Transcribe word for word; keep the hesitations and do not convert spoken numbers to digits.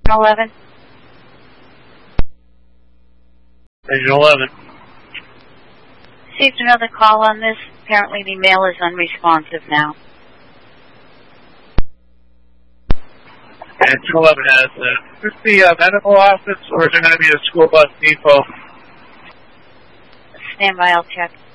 eleven. Station eleven. Received another call on this. Apparently the male is unresponsive now. And two eleven has uh, is this the uh, medical office, or is there going to be a school bus depot? Stand by, I'll check.